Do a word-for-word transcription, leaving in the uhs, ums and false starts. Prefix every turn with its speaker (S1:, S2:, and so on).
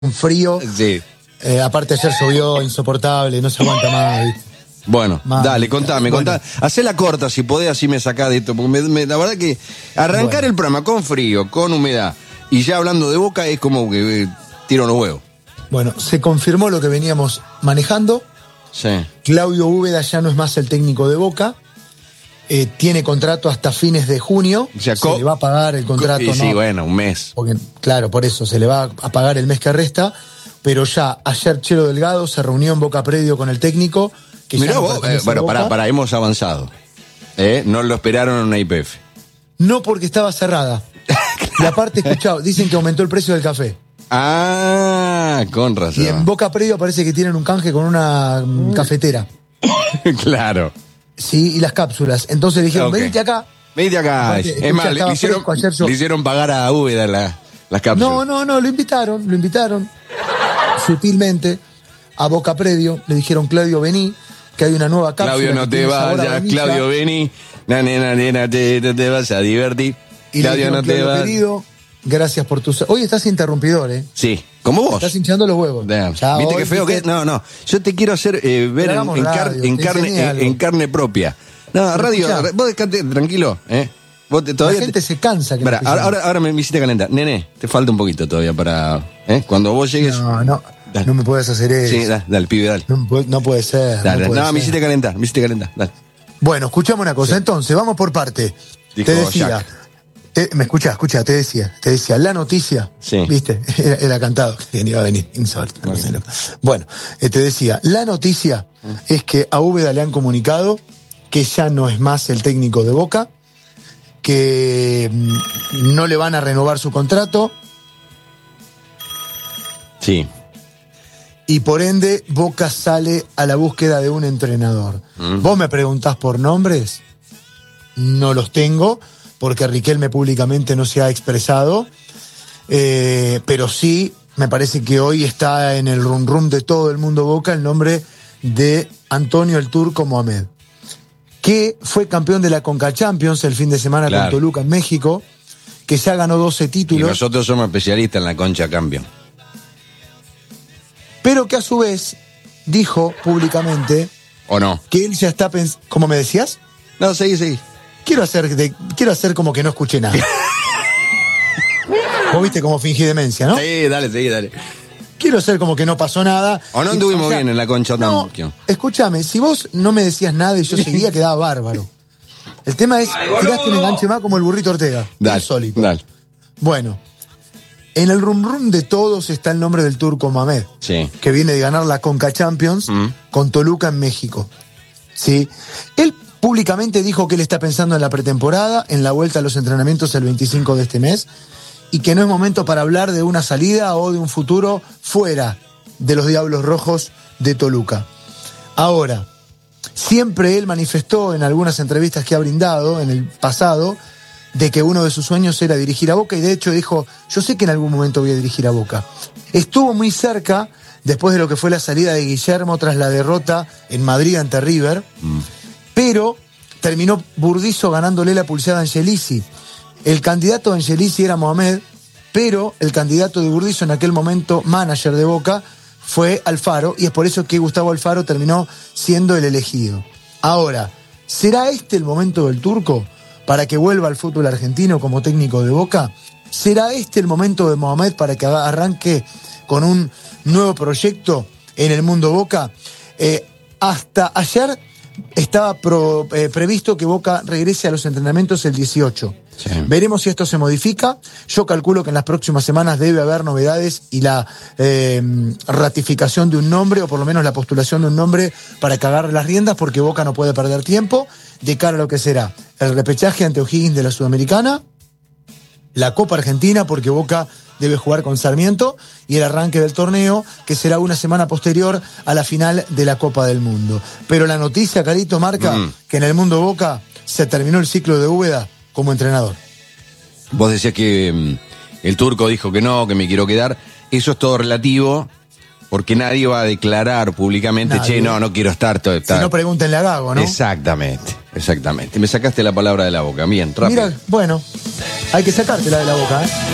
S1: un frío.
S2: Sí.
S1: Eh, aparte ayer llovió insoportable, no se aguanta más. ¿Viste?
S2: Bueno,
S1: Más,
S2: dale, contame,
S1: bueno.
S2: contame. Hacé la corta si podés, así me sacás de esto. Porque me, me, la verdad que arrancar
S1: Bueno.
S2: el programa con frío, con humedad, y ya hablando de Boca es como que eh, tiro los huevos.
S1: Bueno, se confirmó lo que veníamos manejando.
S2: Sí.
S1: Claudio Úbeda ya no es más el técnico de Boca. Eh, tiene contrato hasta fines de junio.
S2: O sea,
S1: se
S2: co-
S1: le va a pagar el contrato,
S2: Y
S1: ¿no?
S2: sí, bueno, un mes.
S1: Porque, claro, por eso se le va a pagar el mes que resta. Pero ya ayer Chelo Delgado se reunió en Boca Predio con el técnico. Que
S2: Mirá
S1: ya no
S2: vos,
S1: pertenece
S2: eh,
S1: a
S2: bueno,
S1: Boca.
S2: pará, pará, hemos avanzado. ¿Eh? No lo esperaron en una I P F.
S1: No, porque estaba cerrada. Y aparte, escuchado, dicen que aumentó el precio del café.
S2: Ah, con razón.
S1: Y en Boca Predio parece que tienen un canje con una mm, cafetera.
S2: Claro.
S1: Sí, y las cápsulas. Entonces le dijeron,
S2: Ok.
S1: venite acá.
S2: Venite acá.
S1: Aparte,
S2: Es
S1: escucha,
S2: más, le,
S1: estaba
S2: le hicieron,
S1: fresco ayer yo.
S2: le hicieron pagar a Úbeda la- las cápsulas.
S1: No, no, no, lo invitaron, lo invitaron. Sutilmente a Boca Predio. Le dijeron, Claudio, vení, que hay una nueva cápsula.
S2: Claudio, no
S1: que
S2: te
S1: tiene sabor a
S2: vayas.
S1: vainilla.
S2: Claudio, vení. Na, nena, nena, te, te, te vas a divertir.
S1: Y le
S2: Claudio,
S1: dijeron,
S2: no te
S1: Claudio,
S2: vas.
S1: querido, gracias por tu... Hoy estás interrumpidor, ¿eh?
S2: Sí, como vos.
S1: Estás hinchando los huevos.
S2: Damn.
S1: Ya
S2: ¿Viste
S1: hoy,
S2: qué feo
S1: viste,
S2: que es? No, no. Yo te quiero hacer eh, ver
S1: Pero
S2: en,
S1: hagamos
S2: en car-
S1: radio,
S2: en
S1: te
S2: carne,
S1: enseñé
S2: en,
S1: algo.
S2: en carne propia. No,
S1: Pero
S2: radio.
S1: escuchá.
S2: Vos descate, tranquilo, ¿eh? Vos te-
S1: La
S2: todavía
S1: gente
S2: te-
S1: se cansa. Que
S2: Pará,
S1: nos
S2: ahora,
S1: escuchen.
S2: ahora, ahora me hiciste calentar. Nene, te falta un poquito todavía para. ¿eh? Cuando vos llegues.
S1: No, no,
S2: Dale.
S1: no me puedes hacer eso.
S2: Sí, dale, dale, pibe, dale.
S1: No, me puede, no puede ser.
S2: Dale,
S1: no, puede
S2: no,
S1: ser.
S2: me hiciste calentar, me hiciste calentar, dale.
S1: Bueno, escuchame una cosa. Entonces, vamos por parte.
S2: Dijo
S1: te decía,
S2: Jack.
S1: te- me escuchás, escuchá, te decía, te decía, la noticia,
S2: Sí.
S1: viste, era, era cantado, que iba a venir, insólito. no sé lo- Bueno, eh, te decía, la noticia es que a Úbeda le han comunicado que ya no es más el técnico de Boca, que mm, no le van a renovar su contrato
S2: Sí.
S1: y por ende Boca sale a la búsqueda de un entrenador.
S2: Mm.
S1: Vos me preguntás por nombres, no los tengo, porque Riquelme públicamente no se ha expresado, eh, pero sí me parece que hoy está en el rum rum de todo el mundo Boca el nombre de Antonio el Turco Mohamed, que fue campeón de la Conca Champions el fin de semana
S2: Claro.
S1: con Toluca en México, que ya ganó doce
S2: Y
S1: títulos,
S2: nosotros somos especialistas en la concha cambio.
S1: pero que a su vez dijo públicamente
S2: ¿O no?
S1: que él ya está pensando, ¿cómo me decías?
S2: No, seguí, seguí.
S1: Quiero hacer, de- quiero hacer como que no escuché nada. Vos viste cómo fingí demencia, ¿no?
S2: Sí, dale, seguí, dale.
S1: Quiero hacer como que no pasó nada.
S2: O no
S1: Y,
S2: anduvimos
S1: o sea,
S2: bien en la concha
S1: No,
S2: cambio.
S1: escúchame, si vos no me decías nada y yo seguía, quedaba bárbaro. El tema es, tiraste un enganche más como el burrito Ortega.
S2: Dale,
S1: Insólito.
S2: dale.
S1: Bueno, en el rum rum de todos está el nombre del Turco Mohamed,
S2: Sí.
S1: que viene de ganar la Conca Champions
S2: Mm.
S1: con Toluca en México. ¿Sí? Él públicamente dijo que él está pensando en la pretemporada, en la vuelta a los entrenamientos el veinticinco de este mes, y que no es momento para hablar de una salida o de un futuro fuera de los Diablos Rojos de Toluca. Ahora, siempre él manifestó en algunas entrevistas que ha brindado en el pasado de que uno de sus sueños era dirigir a Boca, y de hecho dijo, yo sé que en algún momento voy a dirigir a Boca. Estuvo muy cerca después de lo que fue la salida de Guillermo tras la derrota en Madrid ante River, pero terminó Burdizo ganándole la pulseada a Angelici. El candidato de Angelici era Mohamed, pero el candidato de Burdizo en aquel momento, manager de Boca, fue Alfaro, y es por eso que Gustavo Alfaro terminó siendo el elegido. Ahora, ¿será este el momento del Turco para que vuelva al fútbol argentino como técnico de Boca? ¿Será este el momento de Mohamed para que arranque con un nuevo proyecto en el mundo Boca? Eh, hasta ayer estaba pro- eh, previsto que Boca regrese a los entrenamientos el dieciocho.
S2: Sí.
S1: Veremos si esto se modifica. Yo calculo que en las próximas semanas debe haber novedades y la eh, ratificación de un nombre, o por lo menos la postulación de un nombre para que agarre las riendas, porque Boca no puede perder tiempo de cara a lo que será el repechaje ante O'Higgins de la Sudamericana, la Copa Argentina, porque Boca debe jugar con Sarmiento, y el arranque del torneo, que será una semana posterior a la final de la Copa del Mundo. Pero la noticia, Carito, marca
S2: Mm.
S1: que en el mundo Boca se terminó el ciclo de Úbeda como entrenador.
S2: Vos decías que mm, el Turco dijo que no, que me quiero quedar. Eso es todo relativo, porque nadie va a declarar públicamente,
S1: Nadie.
S2: che, no, no quiero estar. Todo,
S1: Si no, pregúntenle a Gago, ¿no?
S2: Exactamente, exactamente. Me sacaste la palabra de la boca. Bien, rápido.
S1: Mira, bueno, hay que sacártela de la boca, ¿eh?